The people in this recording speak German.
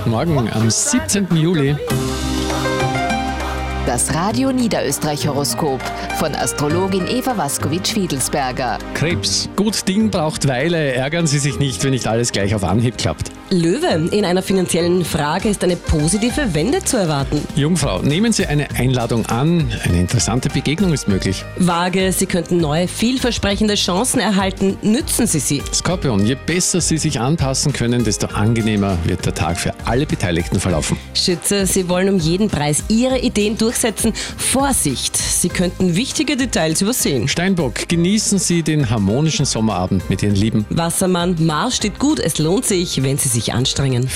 Guten Morgen am 17. Juli. Das Radio Niederösterreich-Horoskop von Astrologin Eva Waskowitsch-Fiedelsberger. Krebs. Gut Ding braucht Weile. Ärgern Sie sich nicht, wenn nicht alles gleich auf Anhieb klappt. Löwe, in einer finanziellen Frage ist eine positive Wende zu erwarten. Jungfrau, nehmen Sie eine Einladung an. Eine interessante Begegnung ist möglich. Waage, Sie könnten neue, vielversprechende Chancen erhalten. Nützen Sie sie. Skorpion, je besser Sie sich anpassen können, desto angenehmer wird der Tag für alle Beteiligten verlaufen. Schütze, Sie wollen um jeden Preis Ihre Ideen durchsetzen. Vorsicht, Sie könnten wichtige Details übersehen. Steinbock, genießen Sie den harmonischen Sommerabend mit Ihren Lieben. Wassermann, Mars steht gut. Es lohnt sich, wenn Sie sich anstrengen.